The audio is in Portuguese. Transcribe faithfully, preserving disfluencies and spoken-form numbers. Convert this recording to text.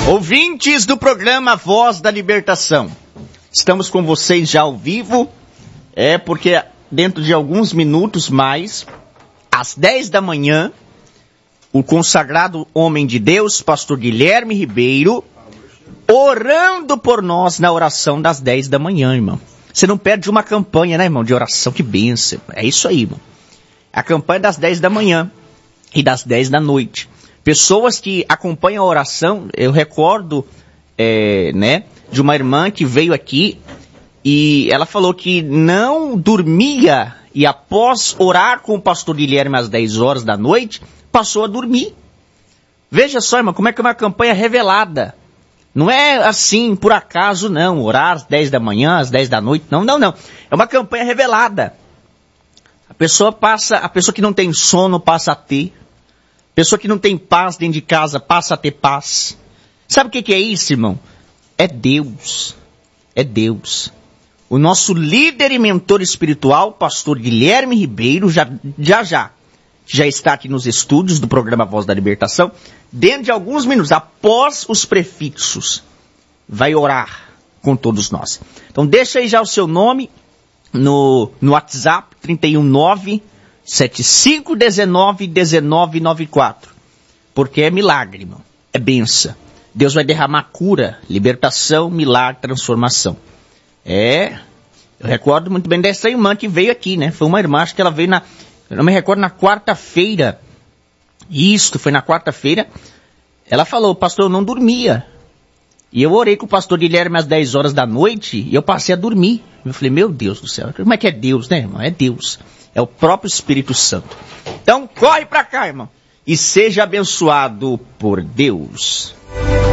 Ouvintes do programa Voz da Libertação, estamos com vocês já ao vivo, é porque dentro de alguns minutos mais, às dez da manhã, o consagrado homem de Deus, pastor Guilherme Ribeiro, orando por nós na oração das dez da manhã, irmão. Você não perde uma campanha, né, irmão, de oração, que bênção. É isso aí, irmão. A campanha das dez da manhã e das dez da noite. Pessoas que acompanham a oração, eu recordo, é, né, de uma irmã que veio aqui e ela falou que não dormia e após orar com o pastor Guilherme às dez horas da noite, passou a dormir. Veja só, irmão, como é que é uma campanha revelada. Não é assim, por acaso, não, orar às dez da manhã, às dez da noite, não, não, não. É uma campanha revelada. A pessoa passa, a pessoa que não tem sono passa a ter. Pessoa que não tem paz dentro de casa passa a ter paz. Sabe o que, que é isso, irmão? É Deus. É Deus. O nosso líder e mentor espiritual, pastor Guilherme Ribeiro, já já, já, já está aqui nos estúdios do programa Voz da Libertação. Dentro de alguns minutos, após os prefixos, vai orar com todos nós. Então deixa aí já o seu nome no, no WhatsApp, trinta e um nove, sete cinco um nove, um nove nove quatro. Porque é milagre, irmão. É benção. Deus vai derramar cura, libertação, milagre, transformação. É, eu recordo muito bem dessa irmã que veio aqui, né? Foi uma irmã, acho que ela veio na, eu não me recordo, na quarta-feira. Isso, foi na quarta-feira. Ela falou, pastor, eu não dormia. E eu orei com o pastor Guilherme às dez horas da noite e eu passei a dormir. Eu falei, meu Deus do céu, como é que é Deus, né, irmão? É Deus. É o próprio Espírito Santo. Então, corre pra cá, irmão. E seja abençoado por Deus.